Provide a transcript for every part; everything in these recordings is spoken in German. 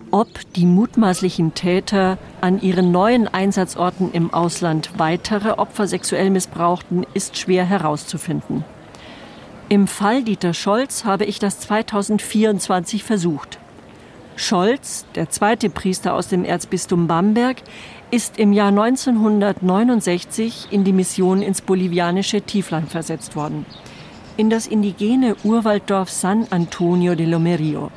Ob die mutmaßlichen Täter an ihren neuen Einsatzorten im Ausland weitere Opfer sexuell missbrauchten, ist schwer herauszufinden. Im Fall Dieter Scholz habe ich das 2024 versucht. Scholz, der zweite Priester aus dem Erzbistum Bamberg, ist im Jahr 1969 in die Mission ins bolivianische Tiefland versetzt worden, in das indigene Urwalddorf San Antonio de Lomerío.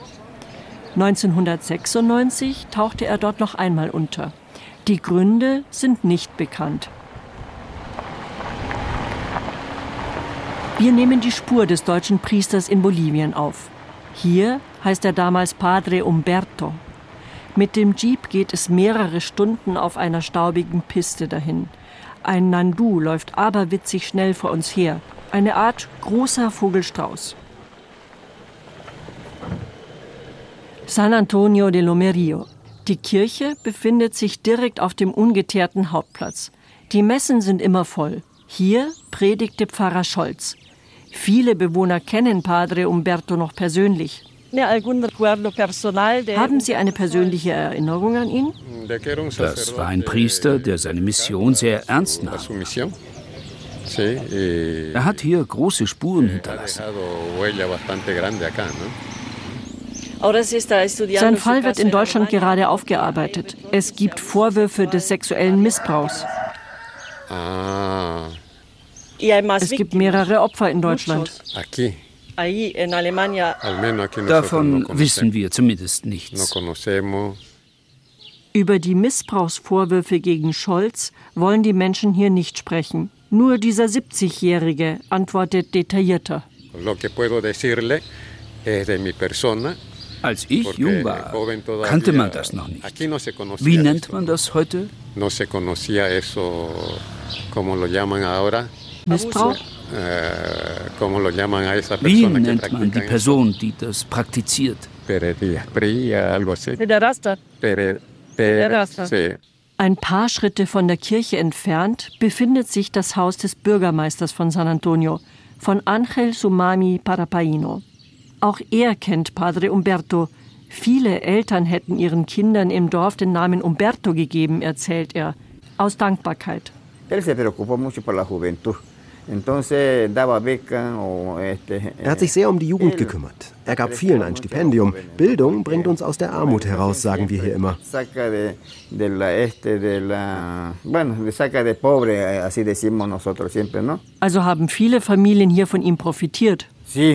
1996 tauchte er dort noch einmal unter. Die Gründe sind nicht bekannt. Wir nehmen die Spur des deutschen Priesters in Bolivien auf. Hier heißt er damals Padre Umberto. Mit dem Jeep geht es mehrere Stunden auf einer staubigen Piste dahin. Ein Nandu läuft aberwitzig schnell vor uns her. Eine Art großer Vogelstrauß. San Antonio de Lomerío. Die Kirche befindet sich direkt auf dem ungeteerten Hauptplatz. Die Messen sind immer voll. Hier predigte Pfarrer Scholz. Viele Bewohner kennen Padre Umberto noch persönlich. Haben Sie eine persönliche Erinnerung an ihn? Das war ein Priester, der seine Mission sehr ernst nahm. Er hat hier große Spuren hinterlassen. Sein Fall wird in Deutschland gerade aufgearbeitet. Es gibt Vorwürfe des sexuellen Missbrauchs. Es gibt mehrere Opfer in Deutschland. Davon wissen wir zumindest nichts. Über die Missbrauchsvorwürfe gegen Scholz wollen die Menschen hier nicht sprechen. Nur dieser 70-Jährige antwortet detaillierter. Als ich jung war, kannte man das noch nicht. Wie nennt man das heute? Missbrauch? Wie nennt man die Person, die das praktiziert? Ein paar Schritte von der Kirche entfernt befindet sich das Haus des Bürgermeisters von San Antonio, von Ángel Sumami Parapaino. Auch er kennt Padre Umberto. Viele Eltern hätten ihren Kindern im Dorf den Namen Umberto gegeben, erzählt er, aus Dankbarkeit. Er hat sich sehr um die Jugend gekümmert. Er gab vielen ein Stipendium. Bildung bringt uns aus der Armut heraus, sagen wir hier immer. Also haben viele Familien hier von ihm profitiert. Ja,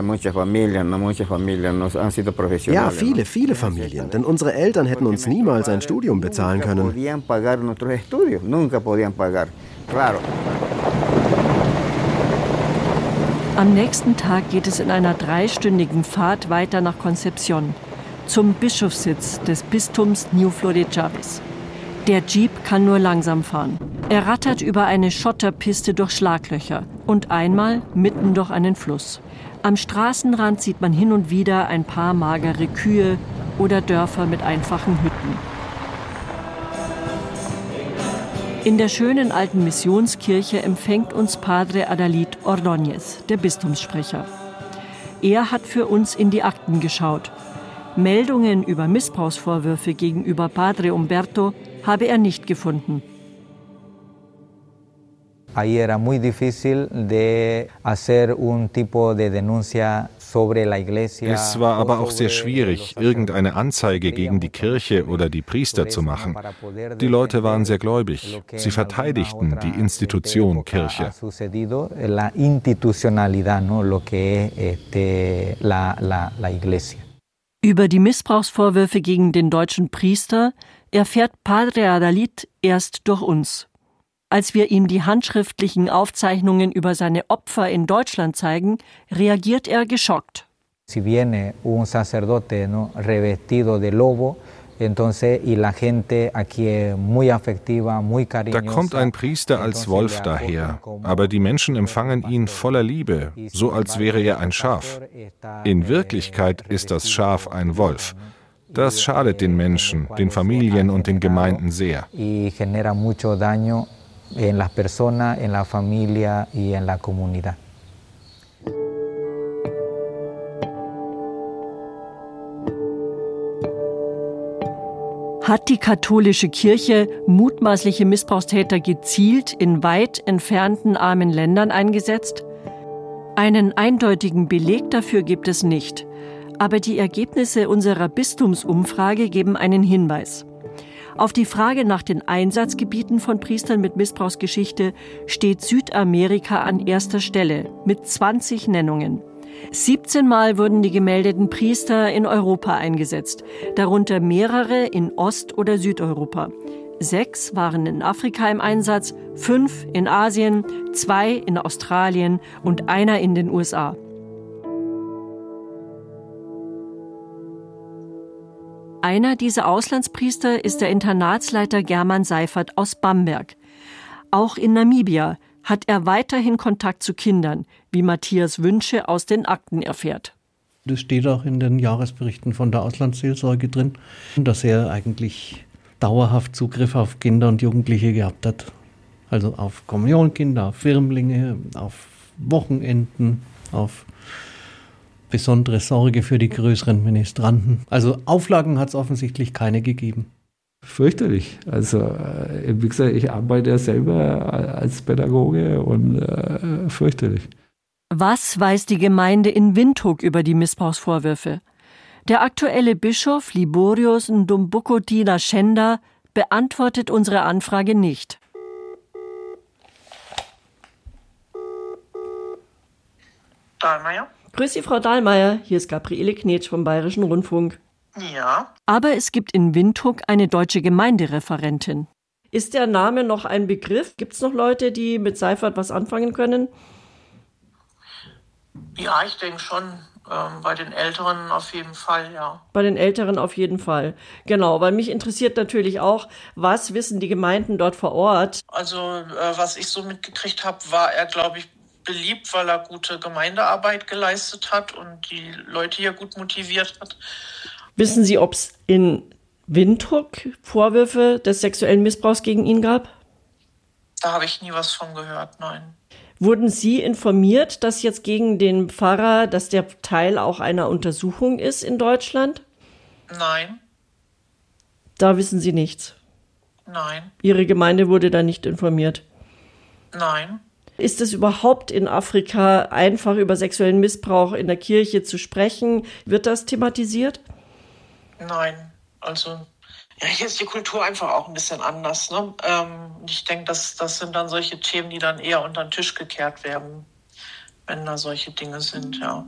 viele Familien. Denn unsere Eltern hätten uns niemals ein Studium bezahlen können. Am nächsten Tag geht es in einer 3-stündigen Fahrt weiter nach Concepción, zum Bischofssitz des Bistums New Florejaves. Der Jeep kann nur langsam fahren. Er rattert über eine Schotterpiste durch Schlaglöcher und einmal mitten durch einen Fluss. Am Straßenrand sieht man hin und wieder ein paar magere Kühe oder Dörfer mit einfachen Hütten. In der schönen alten Missionskirche empfängt uns Padre Adalid Ordóñez, der Bistumssprecher. Er hat für uns in die Akten geschaut. Meldungen über Missbrauchsvorwürfe gegenüber Padre Umberto habe er nicht gefunden. Ahí era muy difícil de hacer un tipo de denuncia sobre la iglesia. Es war aber auch sehr schwierig, irgendeine Anzeige gegen die Kirche oder die Priester zu machen. Die Leute waren sehr gläubig. Sie verteidigten die Institution Kirche. Über die Missbrauchsvorwürfe gegen den deutschen Priester erfährt Padre Adalid erst durch uns. Als wir ihm die handschriftlichen Aufzeichnungen über seine Opfer in Deutschland zeigen, reagiert er geschockt. Si viene un sacerdote, no, revestido de lobo, entonces y la gente aquí es muy afectiva, muy cariñosa. Da kommt ein Priester als Wolf daher, aber die Menschen empfangen ihn voller Liebe, so als wäre er ein Schaf. In Wirklichkeit ist das Schaf ein Wolf. Das schadet den Menschen, den Familien und den Gemeinden sehr. Y genera mucho daño en las personas, en la familia y en la comunidad. Hat die katholische Kirche mutmaßliche Missbrauchstäter gezielt in weit entfernten armen Ländern eingesetzt? Einen eindeutigen Beleg dafür gibt es nicht. Aber die Ergebnisse unserer Bistumsumfrage geben einen Hinweis. Auf die Frage nach den Einsatzgebieten von Priestern mit Missbrauchsgeschichte steht Südamerika an erster Stelle mit 20 Nennungen. 17 Mal wurden die gemeldeten Priester in Europa eingesetzt, darunter mehrere in Ost- oder Südeuropa. 6 waren in Afrika im Einsatz, 5 in Asien, 2 in Australien und einer in den USA. Einer dieser Auslandspriester ist der Internatsleiter German Seifert aus Bamberg. Auch in Namibia hat er weiterhin Kontakt zu Kindern, wie Matthias Wünsche aus den Akten erfährt. Das steht auch in den Jahresberichten von der Auslandsseelsorge drin, dass er eigentlich dauerhaft Zugriff auf Kinder und Jugendliche gehabt hat. Also auf Kommunionkinder, auf Firmlinge, auf Wochenenden, auf besondere Sorge für die größeren Ministranten. Also Auflagen hat es offensichtlich keine gegeben. Fürchterlich. Also wie gesagt, ich arbeite ja selber als Pädagoge und fürchterlich. Was weiß die Gemeinde in Windhoek über die Missbrauchsvorwürfe? Der aktuelle Bischof Liborius Ndumbukuti Nashenda beantwortet unsere Anfrage nicht. Dahlmeier? Grüß Sie, Frau Dahlmeier. Hier ist Gabriele Knetsch vom Bayerischen Rundfunk. Ja. Aber es gibt in Windhoek eine deutsche Gemeindereferentin. Ist der Name noch ein Begriff? Gibt es noch Leute, die mit Seifert was anfangen können? Ja, ich denke schon. Bei den Älteren auf jeden Fall, ja. Bei den Älteren auf jeden Fall. Genau, weil mich interessiert natürlich auch, was wissen die Gemeinden dort vor Ort? Also, was ich so mitgekriegt habe, war er, glaube ich, beliebt, weil er gute Gemeindearbeit geleistet hat und die Leute hier gut motiviert hat. Wissen Sie, ob es in Windhoek Vorwürfe des sexuellen Missbrauchs gegen ihn gab? Da habe ich nie was von gehört, nein. Wurden Sie informiert, dass jetzt gegen den Pfarrer, dass der Teil auch einer Untersuchung ist in Deutschland? Nein. Da wissen Sie nichts? Nein. Ihre Gemeinde wurde da nicht informiert? Nein. Ist es überhaupt in Afrika einfach über sexuellen Missbrauch in der Kirche zu sprechen? Wird das thematisiert? Nein, also ja, hier ist die Kultur einfach auch ein bisschen anders. Ne? Ich denke, das sind dann solche Themen, die dann eher unter den Tisch gekehrt werden, wenn da solche Dinge sind, ja.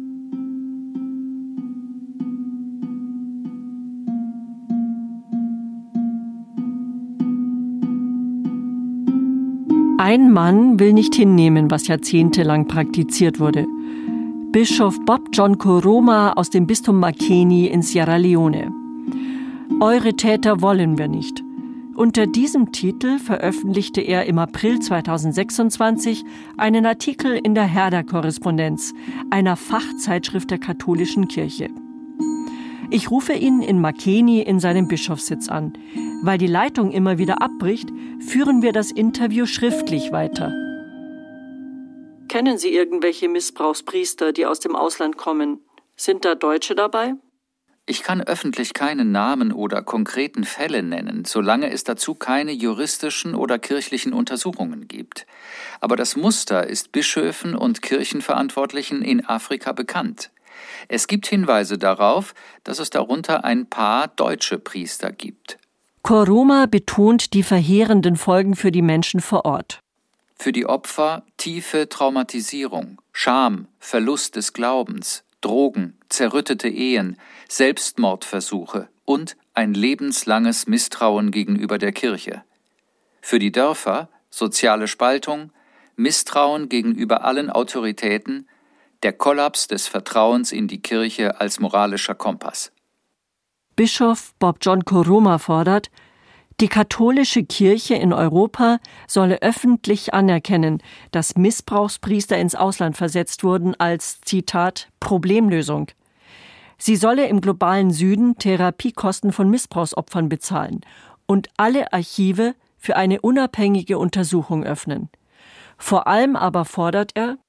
Ein Mann will nicht hinnehmen, was jahrzehntelang praktiziert wurde. Bischof Bob John Koroma aus dem Bistum Makeni in Sierra Leone. Eure Täter wollen wir nicht. Unter diesem Titel veröffentlichte er im April 2026 einen Artikel in der Herder-Korrespondenz, einer Fachzeitschrift der katholischen Kirche. Ich rufe ihn in Makeni in seinem Bischofssitz an. Weil die Leitung immer wieder abbricht, führen wir das Interview schriftlich weiter. Kennen Sie irgendwelche Missbrauchspriester, die aus dem Ausland kommen? Sind da Deutsche dabei? Ich kann öffentlich keine Namen oder konkreten Fälle nennen, solange es dazu keine juristischen oder kirchlichen Untersuchungen gibt. Aber das Muster ist Bischöfen und Kirchenverantwortlichen in Afrika bekannt. Es gibt Hinweise darauf, dass es darunter ein paar deutsche Priester gibt. Koroma betont die verheerenden Folgen für die Menschen vor Ort. Für die Opfer tiefe Traumatisierung, Scham, Verlust des Glaubens, Drogen, zerrüttete Ehen, Selbstmordversuche und ein lebenslanges Misstrauen gegenüber der Kirche. Für die Dörfer soziale Spaltung, Misstrauen gegenüber allen Autoritäten, der Kollaps des Vertrauens in die Kirche als moralischer Kompass. Bischof Bob John Koroma fordert, die katholische Kirche in Europa solle öffentlich anerkennen, dass Missbrauchspriester ins Ausland versetzt wurden als, Zitat, Problemlösung. Sie solle im globalen Süden Therapiekosten von Missbrauchsopfern bezahlen und alle Archive für eine unabhängige Untersuchung öffnen. Vor allem aber fordert er,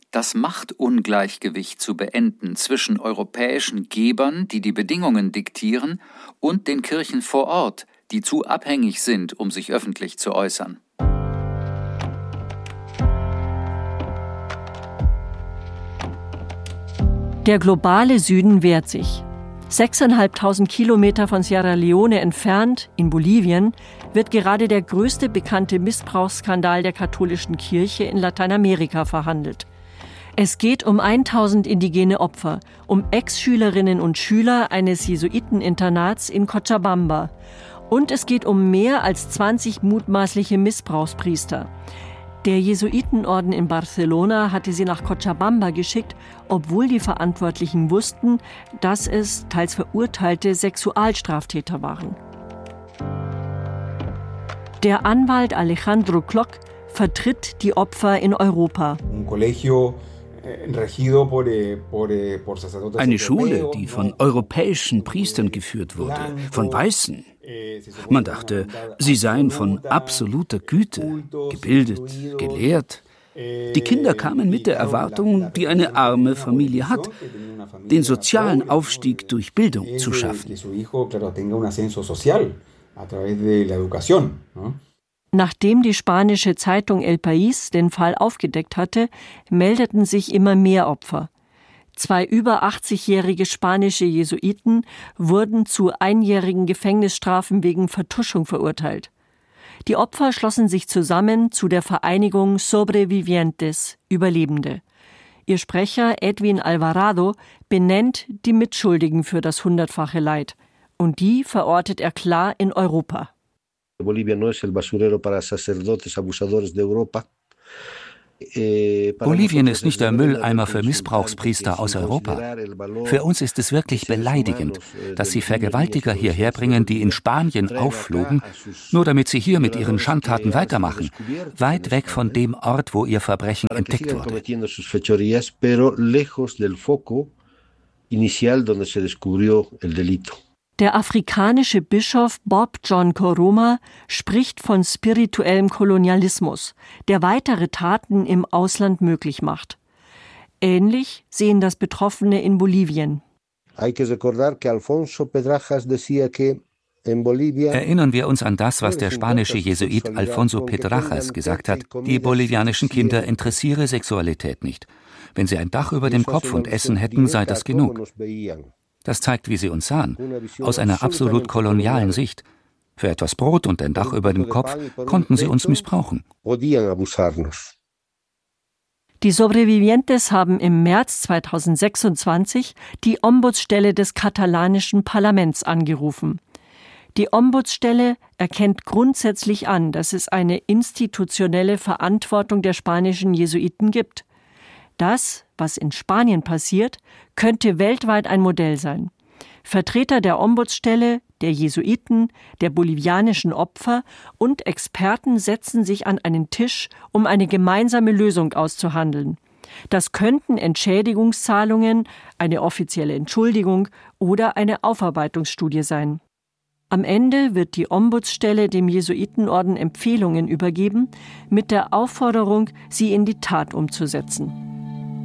das Machtungleichgewicht zu beenden zwischen europäischen Gebern, die die Bedingungen diktieren, und den Kirchen vor Ort, die zu abhängig sind, um sich öffentlich zu äußern. Der globale Süden wehrt sich. 6.500 Kilometer von Sierra Leone entfernt, in Bolivien, wird gerade der größte bekannte Missbrauchsskandal der katholischen Kirche in Lateinamerika verhandelt. Es geht um 1.000 indigene Opfer, um Ex-Schülerinnen und Schüler eines Jesuiteninternats in Cochabamba. Und es geht um mehr als 20 mutmaßliche Missbrauchspriester. Der Jesuitenorden in Barcelona hatte sie nach Cochabamba geschickt, obwohl die Verantwortlichen wussten, dass es teils verurteilte Sexualstraftäter waren. Der Anwalt Alejandro Klock vertritt die Opfer in Europa. Eine Schule, die von europäischen Priestern geführt wurde, von Weißen. Man dachte, sie seien von absoluter Güte, gebildet, gelehrt. Die Kinder kamen mit der Erwartung, die eine arme Familie hat, den sozialen Aufstieg durch Bildung zu schaffen. Nachdem die spanische Zeitung El País den Fall aufgedeckt hatte, meldeten sich immer mehr Opfer. 2 über 80-jährige spanische Jesuiten wurden zu einjährigen Gefängnisstrafen wegen Vertuschung verurteilt. Die Opfer schlossen sich zusammen zu der Vereinigung Sobrevivientes, Überlebende. Ihr Sprecher Edwin Alvarado benennt die Mitschuldigen für das 100-fache Leid. Und die verortet er klar in Europa. Bolivien ist nicht der Mülleimer für Missbrauchspriester aus Europa. Für uns ist es wirklich beleidigend, dass sie Vergewaltiger hierher bringen, die in Spanien aufflogen, nur damit sie hier mit ihren Schandtaten weitermachen, weit weg von dem Ort, wo ihr Verbrechen entdeckt wurde. Der afrikanische Bischof Bob John Koroma spricht von spirituellem Kolonialismus, der weitere Taten im Ausland möglich macht. Ähnlich sehen das Betroffene in Bolivien. Erinnern wir uns an das, was der spanische Jesuit Alfonso Pedrajas gesagt hat: Die bolivianischen Kinder interessiere Sexualität nicht. Wenn sie ein Dach über dem Kopf und Essen hätten, sei das genug. Das zeigt, wie sie uns sahen, aus einer absolut kolonialen Sicht. Für etwas Brot und ein Dach über dem Kopf konnten sie uns missbrauchen. Die Sobrevivientes haben im März 2026 die Ombudsstelle des katalanischen Parlaments angerufen. Die Ombudsstelle erkennt grundsätzlich an, dass es eine institutionelle Verantwortung der spanischen Jesuiten gibt. Das, was in Spanien passiert, könnte weltweit ein Modell sein. Vertreter der Ombudsstelle, der Jesuiten, der bolivianischen Opfer und Experten setzen sich an einen Tisch, um eine gemeinsame Lösung auszuhandeln. Das könnten Entschädigungszahlungen, eine offizielle Entschuldigung oder eine Aufarbeitungsstudie sein. Am Ende wird die Ombudsstelle dem Jesuitenorden Empfehlungen übergeben, mit der Aufforderung, sie in die Tat umzusetzen.